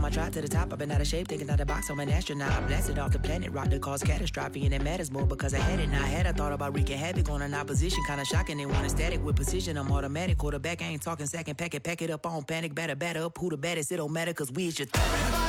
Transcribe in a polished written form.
I tried to the top, I've been out of shape, taking out the box, I'm an astronaut. I blasted off the planet, rock that caused catastrophe, and it matters more because I had it. Now I had a thought about wreaking havoc on an opposition, kinda shocking. They want a static with precision, I'm automatic. Quarterback, I ain't talking second, pack it up on panic, batter up. Who the baddest, it don't matter, cause we is your